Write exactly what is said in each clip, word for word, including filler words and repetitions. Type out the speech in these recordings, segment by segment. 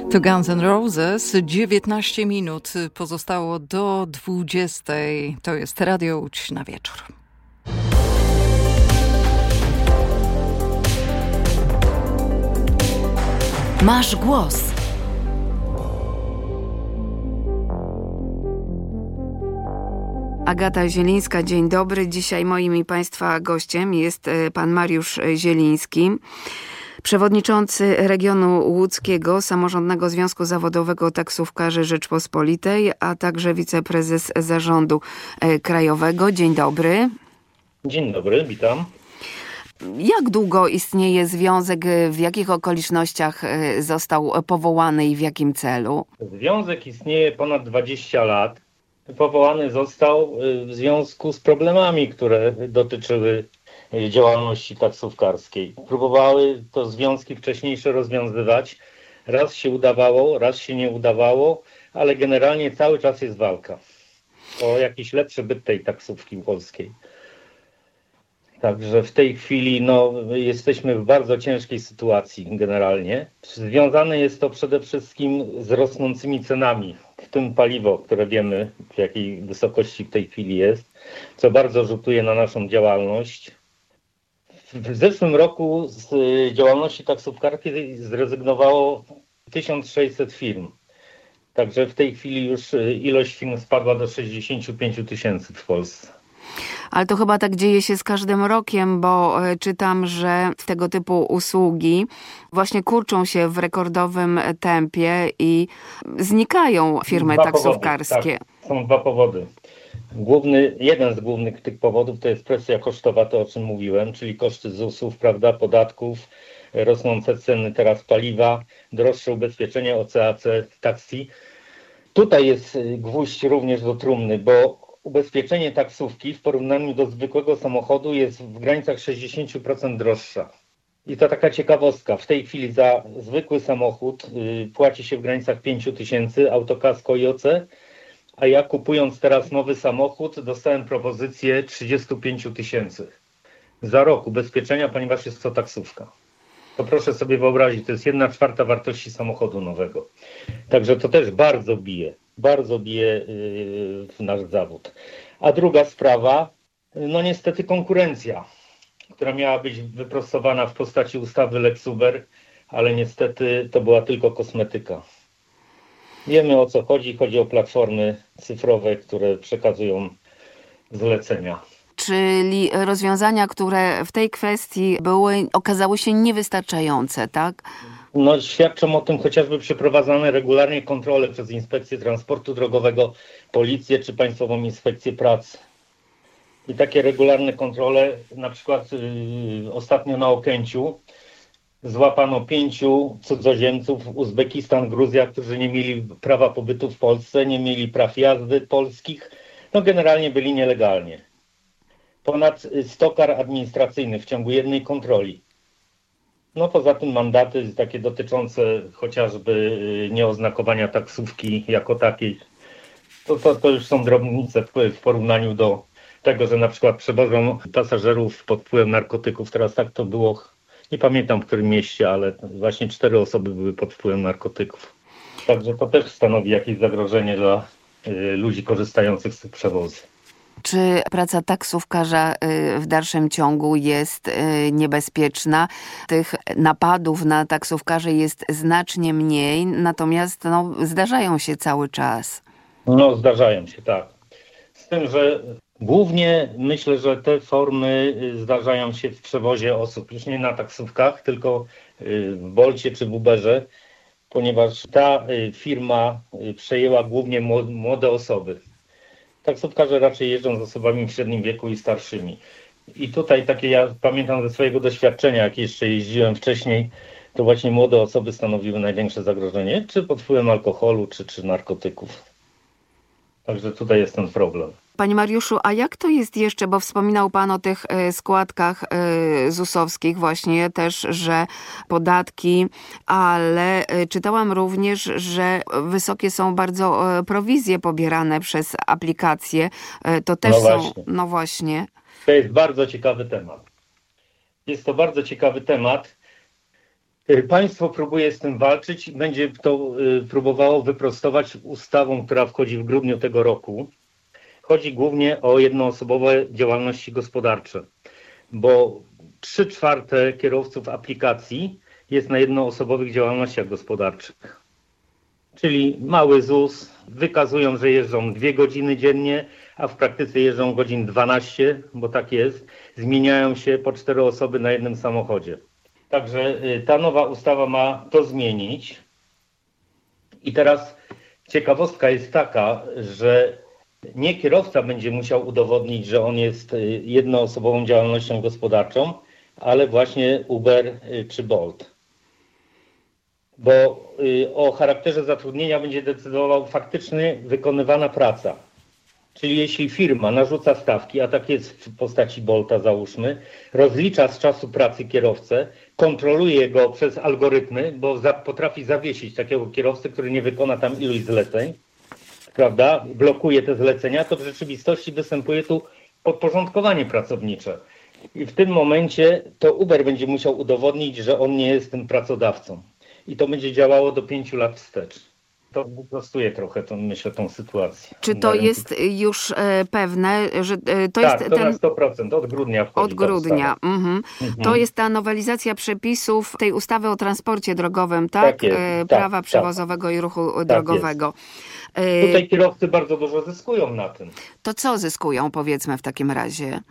To Guns N' Roses, dziewiętnaście minut pozostało do dwudziestej. To jest Radio Łódź na wieczór. Masz głos. Agata Zielińska, dzień dobry. Dzisiaj moim i Państwa gościem jest pan Mariusz Zieliński, przewodniczący regionu łódzkiego Samorządnego Związku Zawodowego Taksówkarzy Rzeczpospolitej, a także wiceprezes zarządu krajowego. Dzień dobry. Dzień dobry, witam. Jak długo istnieje związek, w jakich okolicznościach został powołany i w jakim celu? Związek istnieje ponad dwadzieścia lat. Powołany został w związku z problemami, które dotyczyły działalności taksówkarskiej. Próbowały to związki wcześniejsze rozwiązywać. Raz się udawało, raz się nie udawało, ale generalnie cały czas jest walka o jakiś lepszy byt tej taksówki polskiej. Także w tej chwili no, jesteśmy w bardzo ciężkiej sytuacji generalnie. Związane jest to przede wszystkim z rosnącymi cenami, w tym paliwo, które wiemy w jakiej wysokości w tej chwili jest, co bardzo rzutuje na naszą działalność. W zeszłym roku z działalności taksówkarskiej zrezygnowało tysiąc sześćset firm. Także w tej chwili już ilość firm spadła do sześćdziesiąt pięć tysięcy w Polsce. Ale to chyba tak dzieje się z każdym rokiem, bo czytam, że tego typu usługi właśnie kurczą się w rekordowym tempie i znikają firmy dwa taksówkarskie. Powody, tak, są dwa powody. Główny, jeden z głównych tych powodów to jest presja kosztowa, to o czym mówiłem, czyli koszty zusów, prawda, podatków, rosnące ceny teraz paliwa, droższe ubezpieczenia O C A C taksi. Tutaj jest gwóźdź również do trumny, bo ubezpieczenie taksówki w porównaniu do zwykłego samochodu jest w granicach sześćdziesiąt procent droższa. I to taka ciekawostka. W tej chwili za zwykły samochód y, płaci się w granicach pięć tysięcy, autokasko i O C, a ja kupując teraz nowy samochód dostałem propozycję trzydzieści pięć tysięcy za rok ubezpieczenia, ponieważ jest to taksówka. To proszę sobie wyobrazić, to jest jedna czwarta wartości samochodu nowego. Także to też bardzo bije. Bardzo bije w nasz zawód. A druga sprawa, no niestety konkurencja, która miała być wyprostowana w postaci ustawy Lex Uber, ale niestety to była tylko kosmetyka. Wiemy, o co chodzi. Chodzi o platformy cyfrowe, które przekazują zlecenia. Czyli rozwiązania, które w tej kwestii były, okazały się niewystarczające, tak? No, świadczą o tym chociażby przeprowadzane regularnie kontrole przez Inspekcję Transportu Drogowego, Policję czy Państwową Inspekcję Pracy. I takie regularne kontrole, na przykład yy, ostatnio na Okęciu złapano pięciu cudzoziemców, Uzbekistan, Gruzja, którzy nie mieli prawa pobytu w Polsce, nie mieli praw jazdy polskich, no generalnie byli nielegalnie. Ponad sto kar administracyjnych w ciągu jednej kontroli. No poza tym mandaty takie dotyczące chociażby nieoznakowania taksówki jako takiej. To, to, to już są drobnice w, w porównaniu do tego, że na przykład przewożą pasażerów pod wpływem narkotyków. Teraz tak to było, nie pamiętam w którym mieście, ale właśnie cztery osoby były pod wpływem narkotyków. Także to też stanowi jakieś zagrożenie dla y, ludzi korzystających z tych przewozów. Czy praca taksówkarza w dalszym ciągu jest niebezpieczna? Tych napadów na taksówkarzy jest znacznie mniej, natomiast no, zdarzają się cały czas. No zdarzają się, tak. Z tym, że głównie myślę, że te formy zdarzają się w przewozie osób, już nie na taksówkach, tylko w Bolcie czy w Uberze, ponieważ ta firma przejęła głównie młode osoby. Taksówkarze raczej jeżdżą z osobami w średnim wieku i starszymi. I tutaj takie, ja pamiętam ze swojego doświadczenia, jak jeszcze jeździłem wcześniej, to właśnie młode osoby stanowiły największe zagrożenie, czy pod wpływem alkoholu, czy, czy narkotyków. Także tutaj jest ten problem. Panie Mariuszu, a jak to jest jeszcze, bo wspominał Pan o tych składkach zusowskich właśnie też, że podatki, ale czytałam również, że wysokie są bardzo prowizje pobierane przez aplikacje. To też no są, właśnie. no właśnie. To jest bardzo ciekawy temat. Jest to bardzo ciekawy temat. Państwo próbuje z tym walczyć i będzie to próbowało wyprostować ustawą, która wchodzi w grudniu tego roku. Chodzi głównie o jednoosobowe działalności gospodarcze, bo trzy czwarte kierowców aplikacji jest na jednoosobowych działalnościach gospodarczych. Czyli mały Z U S, wykazują, że jeżdżą dwie godziny dziennie, a w praktyce jeżdżą godzin dwanaście, bo tak jest. Zmieniają się po cztery osoby na jednym samochodzie. Także ta nowa ustawa ma to zmienić. I teraz ciekawostka jest taka, że nie kierowca będzie musiał udowodnić, że on jest jednoosobową działalnością gospodarczą, ale właśnie Uber czy Bolt. Bo o charakterze zatrudnienia będzie decydował faktycznie wykonywana praca. Czyli jeśli firma narzuca stawki, a tak jest w postaci Bolta załóżmy, rozlicza z czasu pracy kierowcę, kontroluje go przez algorytmy, bo za, potrafi zawiesić takiego kierowcę, który nie wykona tam iluś zleceń, prawda, blokuje te zlecenia, to w rzeczywistości występuje tu podporządkowanie pracownicze. I w tym momencie to Uber będzie musiał udowodnić, że on nie jest tym pracodawcą. I to będzie działało do pięciu lat wstecz. To wyprostuje trochę, tą, myślę, tą sytuację. Czy to jest już e, pewne, że e, to tak, jest to ten... na sto procent, od grudnia wchodzi. Od grudnia. Mhm. Mhm. To jest ta nowelizacja przepisów tej ustawy o transporcie drogowym, tak? Tak jest, e, tak, prawa tak. przewozowego i ruchu Tak drogowego. E, Tutaj kierowcy bardzo dużo zyskują na tym. to co zyskują, powiedzmy w takim razie?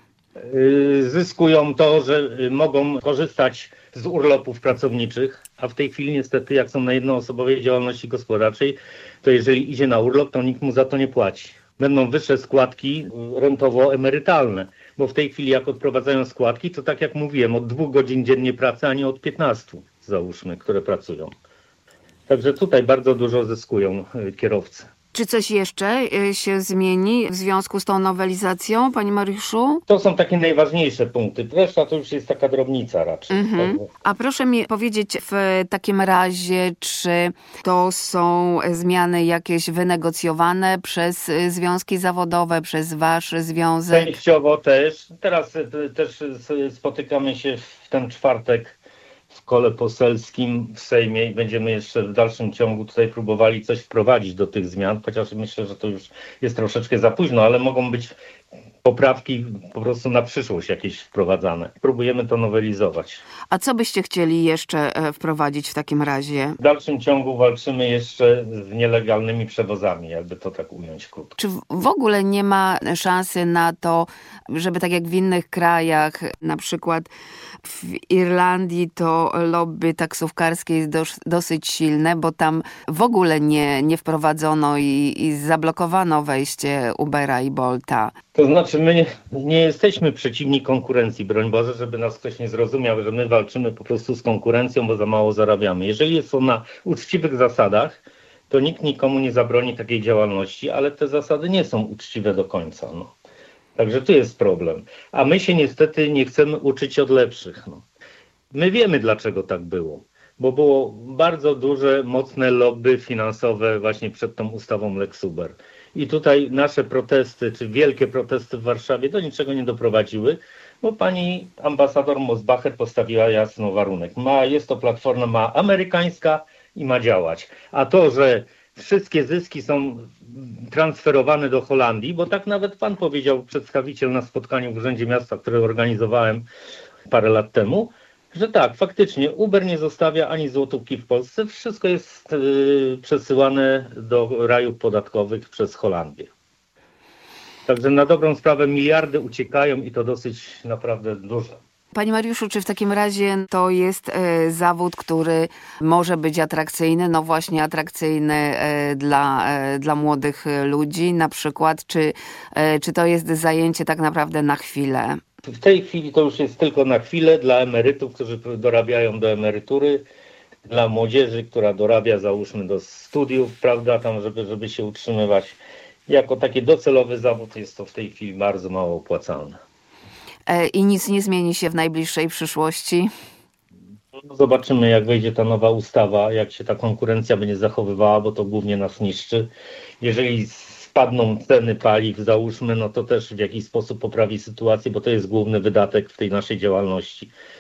Zyskują to, że mogą korzystać z urlopów pracowniczych, a w tej chwili niestety jak są na jednoosobowej działalności gospodarczej, to jeżeli idzie na urlop, to nikt mu za to nie płaci. Będą wyższe składki rentowo-emerytalne, bo w tej chwili jak odprowadzają składki, to tak jak mówiłem, od dwóch godzin dziennie pracy, a nie od piętnastu załóżmy, które pracują. Także tutaj bardzo dużo zyskują kierowcy. Czy coś jeszcze się zmieni w związku z tą nowelizacją, panie Mariuszu? To są takie najważniejsze punkty. Reszta to już jest taka drobnica raczej. Mhm. A proszę mi powiedzieć w takim razie, czy to są zmiany jakieś wynegocjowane przez związki zawodowe, przez wasz związek? Częściowo też. Teraz też spotykamy się w ten czwartek w kole poselskim w Sejmie i będziemy jeszcze w dalszym ciągu tutaj próbowali coś wprowadzić do tych zmian, chociaż myślę, że to już jest troszeczkę za późno, ale mogą być poprawki po prostu na przyszłość jakieś wprowadzane. Próbujemy to nowelizować. A co byście chcieli jeszcze wprowadzić w takim razie? W dalszym ciągu walczymy jeszcze z nielegalnymi przewozami, jakby to tak ująć krótko. Czy w ogóle nie ma szansy na to, żeby tak jak w innych krajach, na przykład w Irlandii to lobby taksówkarskie jest dos- dosyć silne, bo tam w ogóle nie, nie wprowadzono i, i zablokowano wejście Ubera i Bolta. To znaczy my nie, nie jesteśmy przeciwni konkurencji, broń Boże, żeby nas ktoś nie zrozumiał, że my walczymy po prostu z konkurencją, bo za mało zarabiamy. Jeżeli jest to na uczciwych zasadach, to nikt nikomu nie zabroni takiej działalności, ale te zasady nie są uczciwe do końca. No. Także tu jest problem. A my się niestety nie chcemy uczyć od lepszych. No. My wiemy, dlaczego tak było. Bo było bardzo duże, mocne lobby finansowe właśnie przed tą ustawą Lex Uber. I tutaj nasze protesty, czy wielkie protesty w Warszawie do niczego nie doprowadziły, bo pani ambasador Mosbacher postawiła jasno warunek. Ma, jest to platforma amerykańska i ma działać. A to, że wszystkie zyski są transferowane do Holandii, bo tak nawet pan powiedział, przedstawiciel na spotkaniu w Urzędzie Miasta, które organizowałem parę lat temu, że tak, faktycznie Uber nie zostawia ani złotówki w Polsce, wszystko jest yy, przesyłane do rajów podatkowych przez Holandię. Także na dobrą sprawę miliardy uciekają i to dosyć naprawdę dużo. Panie Mariuszu, czy w takim razie to jest e, zawód, który może być atrakcyjny, no właśnie atrakcyjny e, dla, e, dla młodych ludzi na przykład, czy, e, czy to jest zajęcie tak naprawdę na chwilę? W tej chwili to już jest tylko na chwilę dla emerytów, którzy dorabiają do emerytury, dla młodzieży, która dorabia załóżmy do studiów, prawda, tam żeby, żeby się utrzymywać. Jako taki docelowy zawód jest to w tej chwili bardzo mało opłacalne. I nic nie zmieni się w najbliższej przyszłości? Zobaczymy, jak wejdzie ta nowa ustawa, jak się ta konkurencja będzie zachowywała, bo to głównie nas niszczy. Jeżeli spadną ceny paliw, załóżmy, no to też w jakiś sposób poprawi sytuację, bo to jest główny wydatek w tej naszej działalności.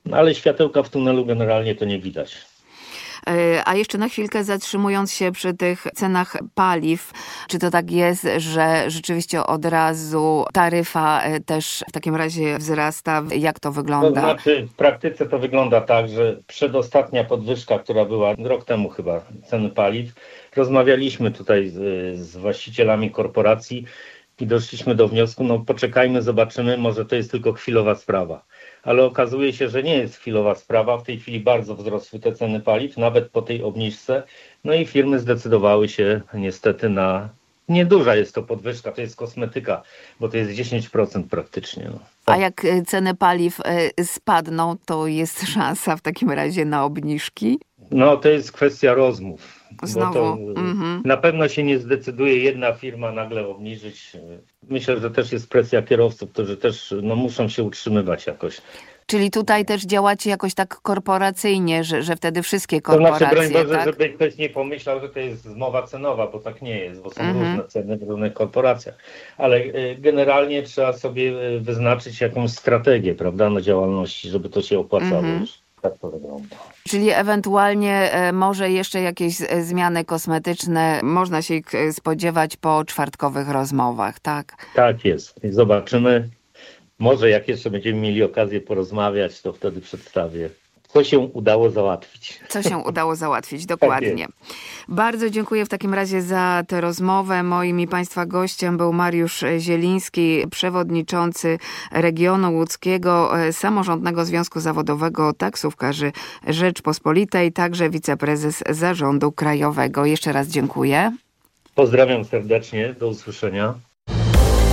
no ale światełka w tunelu generalnie to nie widać. A jeszcze na chwilkę zatrzymując się przy tych cenach paliw, czy to tak jest, że rzeczywiście od razu taryfa też w takim razie wzrasta? Jak to wygląda? To znaczy w praktyce to wygląda tak, że przedostatnia podwyżka, która była rok temu chyba ceny paliw, rozmawialiśmy tutaj z, z właścicielami korporacji i doszliśmy do wniosku, no poczekajmy, zobaczymy, może to jest tylko chwilowa sprawa. Ale okazuje się, że nie jest chwilowa sprawa. W tej chwili bardzo wzrosły te ceny paliw, nawet po tej obniżce. No i firmy zdecydowały się niestety na... Nieduża jest to podwyżka, to jest kosmetyka, bo to jest dziesięć procent praktycznie. No. A jak ceny paliw spadną, to jest szansa w takim razie na obniżki? No to jest kwestia rozmów. Znowu. Bo to Mm-hmm. Na pewno się nie zdecyduje jedna firma nagle obniżyć. Myślę, że też jest presja kierowców, którzy też no, muszą się utrzymywać jakoś. Czyli tutaj też działacie jakoś tak korporacyjnie, że, że wtedy wszystkie korporacje... To znaczy, broń Boże, tak? żeby ktoś nie pomyślał, że to jest zmowa cenowa, bo tak nie jest, bo są Mhm. różne ceny w różnych korporacjach. Ale y, generalnie trzeba sobie y, wyznaczyć jakąś strategię, prawda, na działalności, żeby to się opłacało. Mhm. Już. Tak to wygląda. Czyli ewentualnie e, może jeszcze jakieś e, zmiany kosmetyczne można się ich e, spodziewać po czwartkowych rozmowach, tak? Tak jest. I zobaczymy. Może jak jeszcze będziemy mieli okazję porozmawiać, to wtedy przedstawię, co się udało załatwić. Co się udało załatwić, dokładnie. Bardzo dziękuję w takim razie za tę rozmowę. Moim i Państwa gościem był Mariusz Zieliński, przewodniczący regionu łódzkiego Samorządnego Związku Zawodowego Taksówkarzy Rzeczpospolitej, także wiceprezes Zarządu Krajowego. Jeszcze raz dziękuję. Pozdrawiam serdecznie, do usłyszenia.